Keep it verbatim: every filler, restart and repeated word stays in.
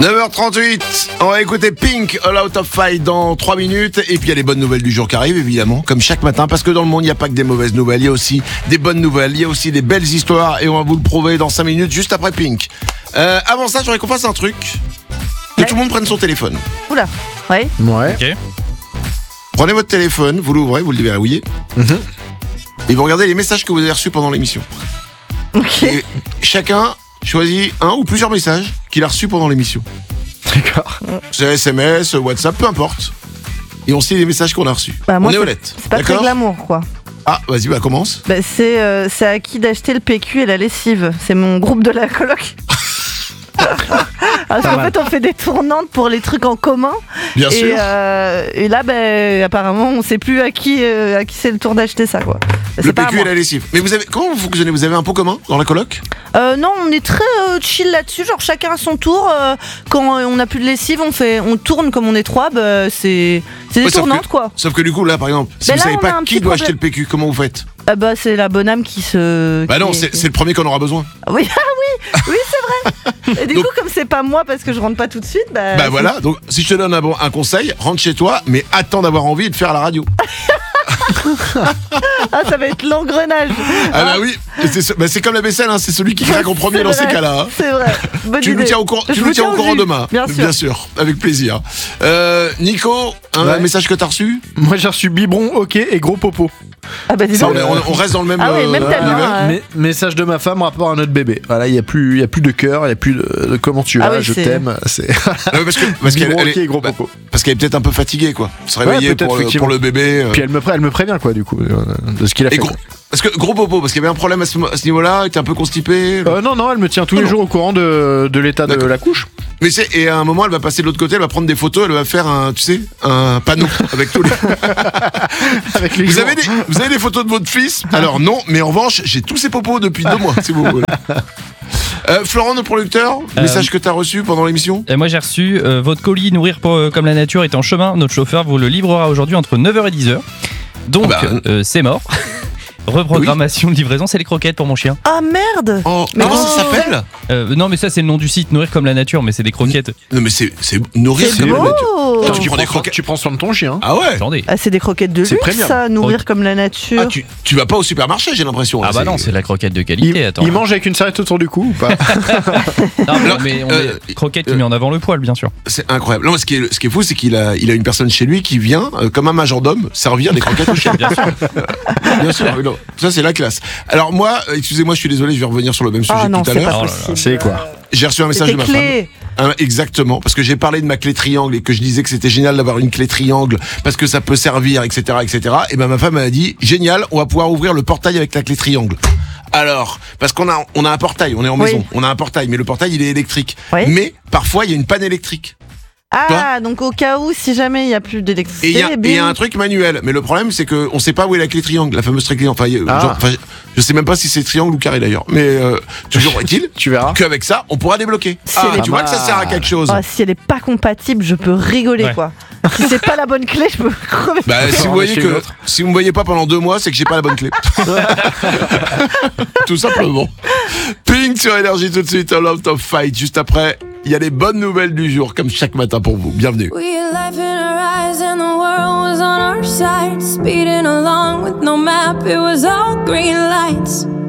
neuf heures trente-huit, on va écouter Pink, All Out of Fight dans trois minutes. Et puis il y a les bonnes nouvelles du jour qui arrivent, évidemment, comme chaque matin. Parce que dans le monde, il n'y a pas que des mauvaises nouvelles, il y a aussi des bonnes nouvelles, il y a aussi des belles histoires. Et on va vous le prouver dans cinq minutes, juste après Pink. Euh, avant ça, j'aurais qu'on fasse un truc. Que ouais. tout le monde prenne son téléphone. Oula, ouais. Ouais. Ok. Prenez votre téléphone, vous l'ouvrez, vous le déverrouillez. Mm-hmm. Et vous regardez les messages que vous avez reçus pendant l'émission. Ok. Et chacun choisit un ou plusieurs messages qu'il a reçus pendant l'émission. D'accord. C'est S M S, WhatsApp, peu importe. Et on sait les messages qu'on a reçus. Bah, moi, on est c'est- honnête. C'est pas très D'accord ? glamour, quoi. Ah, vas-y, bah commence. Bah, c'est, euh, c'est à qui d'acheter le P Q et la lessive. C'est mon groupe de la coloc. Parce Pas qu'en mal. fait, on fait des tournantes pour les trucs en commun. Bien et, sûr. euh, et là, bah, apparemment, on sait plus à qui, euh, à qui c'est le tour d'acheter ça, quoi. Bah, Le c'est pas à P Q et moi. la lessive. Mais vous avez, comment vous fonctionnez ? Vous avez un pot commun dans la coloc ? Euh, non, on est très euh, chill là-dessus. Genre, chacun à son tour. euh, quand euh, on n'a plus de lessive, on, fait, on tourne comme on est trois. Bah, c'est, c'est des Ouais, sauf tournantes, que- quoi. Sauf que du coup, là, par exemple, si Mais vous là, savez on a pas un qui petit doit problème. acheter le P Q, comment vous faites ? Ah bah, c'est la bonne âme qui se. Bah qui- non, c'est, qui- c'est le premier qu'on aura besoin. Ah oui, ah oui, oui, c'est vrai. Et du Donc- coup, comme c'est pas moi parce que je rentre pas tout de suite, bah. Bah c'est- voilà, donc si je te donne un, bon, un conseil, rentre chez toi, mais attends d'avoir envie de faire la radio. Ah, ça va être l'engrenage. Ah bah oui, et c'est, ce- bah c'est comme la vaisselle, hein, c'est celui qui craque en premier C'est dans ces vrai, cas-là. hein. C'est vrai. Bonne Tu nous idée. tiens au courant, Je tu vous nous tiens au tiens courant jus, demain. Bien sûr. avec plaisir. Euh, Nico, un Ouais. message que t'as reçu ? Moi j'ai reçu biberon, ok et gros popo. Ah bah dis Ça, donc. on, est- on- on reste dans le même, Ah oui, euh, même thème, univers. hein. Ouais. Mais, message de ma femme rapport à notre bébé. Voilà, il y a plus, il y a plus de cœur, il y a plus de, de comment tu Ah vas, oui, je c'est- t'aime. C'est Non, mais parce que, parce qu'elle, biberon, elle ok est- et gros bah, popo. parce qu'elle est peut-être un peu fatiguée, quoi. Se réveiller Ouais, peut-être, pour, le, effectivement. pour le bébé. euh. Puis elle me, pré- elle me prévient quoi du coup euh, de ce qu'il a Et fait. gros, parce que gros popo, parce qu'il y avait un problème à ce, à ce niveau-là, il était un peu constipé. Euh, non non, elle me tient tous Oh les non. jours au courant de, de l'état de D'accord. la couche. Mais c'est, et à un moment, elle va passer de l'autre côté, elle va prendre des photos, elle va faire un, tu sais, un panneau avec tous les. Avec les Vous jours. avez des, vous avez des photos de votre fils ? Alors non, mais en revanche, j'ai tous ses popos depuis deux mois, si vous voulez. Euh, Florent, notre producteur, Euh, message que t'as reçu pendant l'émission ? Et moi j'ai reçu euh, votre colis Nourrir pour, euh, comme la nature est en chemin. Notre chauffeur vous le livrera aujourd'hui entre neuf heures et dix heures. Donc Ah bah, euh, c'est mort. Reprogrammation de livraison, c'est les croquettes pour mon chien. Ah merde. Oh, Mais comment oh. ça s'appelle ? Euh, non mais ça c'est le nom du site, Nourrir comme la nature, mais c'est des croquettes. Non, mais c'est, c'est nourrir, C'est c'est beau. Attends, tu, tu prends des prends, croquettes. tu prends soin de ton chien. Ah ouais. Attendez. Ah, c'est des croquettes de C'est luxe, premium. ça, nourrir Oh. comme la nature. Ah, tu, tu vas pas au supermarché, j'ai l'impression. Ah là, bah non, c'est la croquette de qualité. Il, Attends. il mange avec une serviette autour du cou ou pas? Non, mais on met, on met Euh, croquette qui euh, met en avant le poil, bien sûr. C'est incroyable. Non, ce qui est, ce qui est fou, c'est qu'il a, il a une personne chez lui qui vient, euh, comme un majordome, servir des croquettes au chien. Bien sûr. Bien sûr, oui, non. Ça c'est la classe. Alors moi, euh, excusez-moi, je suis désolé, je vais revenir sur le même sujet Ah que non, tout à c'est l'heure. pas Oh là là. possible. C'est quoi? J'ai reçu un message C'est de ma tes femme. clés. Hein, exactement, parce que j'ai parlé de ma clé triangle et que je disais que c'était génial d'avoir une clé triangle parce que ça peut servir, et cetera, et cetera. Et ben ma femme m'a dit génial, on va pouvoir ouvrir le portail avec la clé triangle. Alors, parce qu'on a, on a un portail, on est en Oui. maison, on a un portail, mais le portail il est électrique. Oui. Mais parfois il y a une panne électrique. Ah, donc au cas où, si jamais il n'y a plus Et il d'électricité, y, a- et bim. il y a un truc manuel, mais le problème c'est que on sait pas où est la clé triangle, la fameuse clé triangle. Enfin, il y a- Ah. genre, enfin, je sais même pas si c'est triangle ou carré d'ailleurs, mais euh, toujours est-il Tu verras. qu'avec ça on pourra débloquer. Si Ah, elle est tu vois pas que ça sert à quelque chose. Ah, si elle est pas compatible, je peux rigoler, Ouais. quoi. Si c'est pas la bonne clé, je peux crever. Bah, si On vous va voyez acheter que une autre. si vous me voyez pas pendant deux mois, c'est que j'ai pas la bonne clé. Tout simplement. Pink sur Énergie tout de suite, All Out of Fight. Juste après, il y a les bonnes nouvelles du jour, comme chaque matin pour vous. Bienvenue. We had life in our eyes and the world was on our side. Speeding along with no map, it was all green lights.